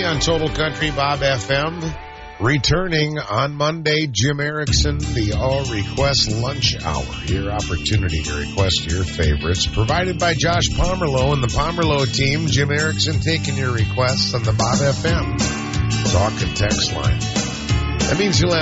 on Total Country Bob FM. Returning on Monday, Jim Erickson, the All Request Lunch Hour. Your opportunity to request your favorites. Provided by Josh Pomerleau and the Pomerleau team. Jim Erickson taking your requests on the Bob FM Talk and Text line. That means you'll have